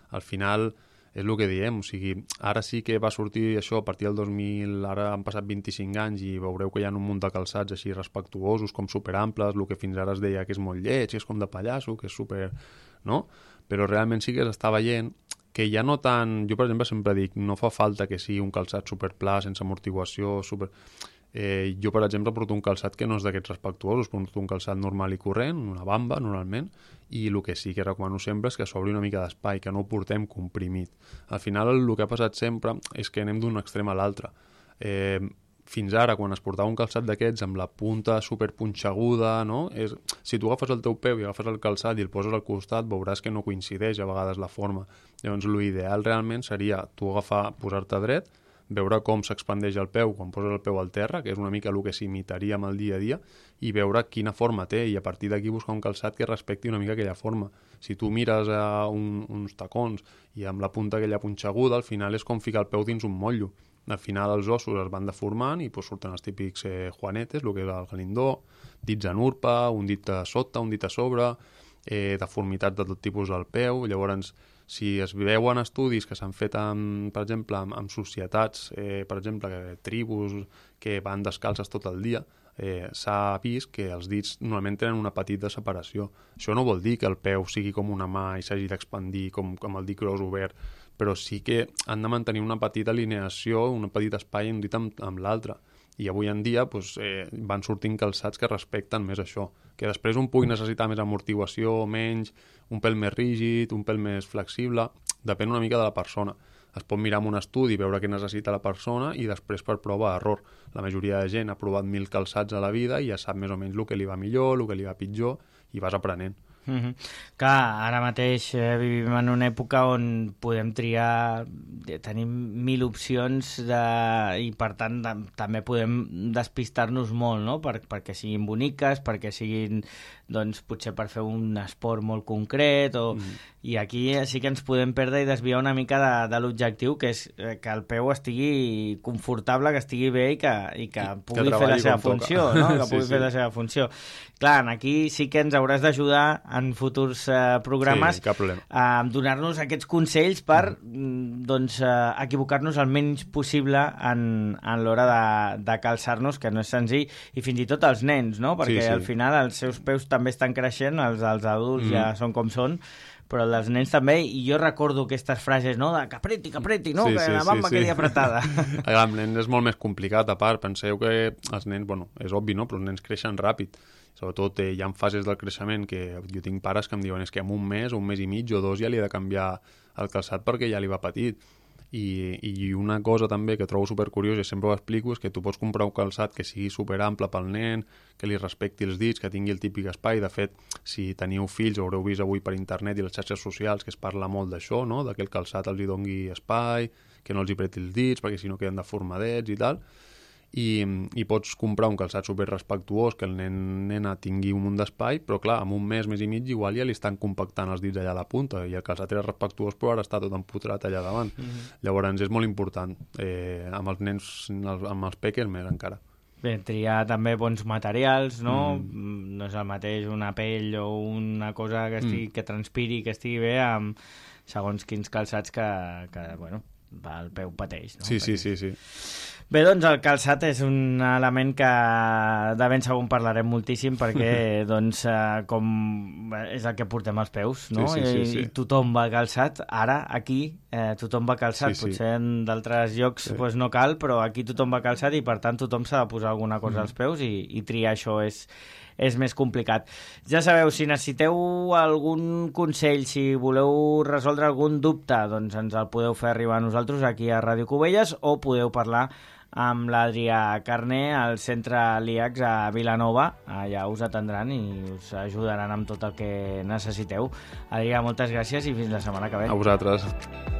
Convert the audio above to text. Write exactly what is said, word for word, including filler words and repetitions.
al final és el que diem, o sigui, ara sí que va sortir això a partir del dos mil, ara han passat vint-i-cinc anys i veureu que hi ha un munt de calçats així respectuosos, com superamples, el que fins ara es deia que és molt lleig, que és com de pallasso, que és super... no? Però realment sí que s'està veient que ja no tant... Jo, per exemple, sempre dic, no fa falta que sigui un calçat superpla, sense amortiguació, super... Eh, jo, per exemple, porto un calçat que no és d'aquests respectuosos, porto un calçat normal i corrent, una bamba, normalment, i el que sí que recomano sempre és que s'obri una mica d'espai, que no ho portem comprimit. Al final, el que ha passat sempre és que anem d'un extrem a l'altre. Eh, fins ara, quan es portava un calçat d'aquests amb la punta superpunxeguda, no? És, si tu agafes el teu peu i agafes el calçat i el poses al costat, veuràs que no coincideix a vegades la forma. Llavors, l'ideal realment seria tu agafar, posar-te dret, veure com s'expandeix el peu quan poses el peu al terra, que és una mica el que s'imitaria amb el dia a dia, i veure quina forma té, i a partir d'aquí buscar un calçat que respecti una mica aquella forma. Si tu mires a un, uns tacons i amb la punta aquella punxeguda, al final és com ficar el peu dins un motllo. Al final els ossos es van deformant i pues, surten els típics eh, juanetes, el que és el galindó, dits en urpa, un dit a sota, un dit a sobre, eh, deformitats de tot tipus al peu. Llavors, si es veuen estudis que s'han fet, amb, per exemple, amb, amb societats, eh, per exemple, que, tribus que van descalces tot el dia, eh, s'ha vist que els dits normalment tenen una petita separació. Això no vol dir que el peu sigui com una mà i s'hagi d'expandir com, com el dit gros obert, però sí que han de mantenir una petita alineació, un petit espai un dit amb, amb l'altre. I avui en dia doncs, eh, van sortint calçats que respecten més això. Que després un pugui necessitar més amortiguació, menys, un pèl més rígid, un pèl més flexible, depèn una mica de la persona. Es pot mirar amb un estudi, veure què necessita la persona i després per prova error. La majoria de gent ha provat mil calçats a la vida i ja sap més o menys el que li va millor, el que li va pitjor i vas aprenent. Mm-hmm. Clar, ara mateix eh, vivim en una època on podem triar, tenim mil opcions de, i per tant de, també podem despistar-nos molt, no? Per, perquè siguin boniques, perquè siguin doncs, potser per fer un esport molt concret o... mm. I aquí sí que ens podem perdre i desviar una mica de, de l'objectiu, que és que el peu estigui confortable, que estigui bé i que, i que pugui que fer la seva funció, no? Que pugui sí, fer sí. la seva funció. Clar, aquí sí que ens hauràs d'ajudar en futurs eh, programes sí, a donar-nos aquests consells per mm. doncs, eh, equivocar-nos el menys possible en, en l'hora de, de calçar-nos, que no és senzill, i fins i tot els nens, no? Perquè sí, sí. al final els seus peus també estan creixent, els dels adults mm. ja són com són, però els dels nens també, i jo recordo aquestes frases, no?, de que apreti, que apreti, no?, sí, que sí, la bamba sí, quedi sí. apretada. El nen és molt més complicat, a part. Penseu que els nens, bueno, és obvi, no?, però els nens creixen ràpid. Sobretot eh, hi ha fases del creixement que jo tinc pares que em diuen és que en un mes, un mes i mig o dos ja li he de canviar el calçat perquè ja li va petit. I, i una cosa també que trobo supercuriosa i sempre ho explico és que tu pots comprar un calçat que sigui superample pel nen, que li respecti els dits, que tingui el típic espai. De fet, si teniu fills, haureu vist avui per internet i les xarxes socials que es parla molt d'això, no? De que el calçat els hi dongui espai, que no els hi preti els dits perquè si no queden deformadets i tal. I, i pots comprar un calçat super respectuós, que el nen nena tingui un munt d'espai, però clar, en un mes, mes i mig igual ja li estan compactant els dits allà a la punta i el calçat era respectuós però ara està tot empotrat allà davant. Mm-hmm. Llavors és molt important, eh, amb els nens, amb els peques més encara. Bé, triar també bons materials, no? Mm. No és el mateix una pell o una cosa que, estigui, mm. que transpiri, que estigui bé, amb segons quins calçats que, que bueno, el peu pateix, no? Sí, sí, sí, sí. Bé, doncs el calçat és un element que de ben segur en parlarem moltíssim perquè doncs, eh, com és el que portem als peus, no? Sí, sí, sí, sí. I, i tothom va calçat. Ara, aquí, eh, tothom va calçat. Sí, sí. Potser en d'altres llocs sí. pues, no cal, però aquí tothom va calçat i per tant tothom s'ha de posar alguna cosa mm. als peus i, i triar això és, és més complicat. Ja sabeu, si necessiteu algun consell, si voleu resoldre algun dubte, doncs ens el podeu fer arribar a nosaltres aquí a Ràdio Cubelles o podeu parlar amb l'Adrià Carné al centre L I A C a Vilanova. Allà us atendran i us ajudaran amb tot el que necessiteu. Adrià, moltes gràcies i fins la setmana que ve. A vosaltres.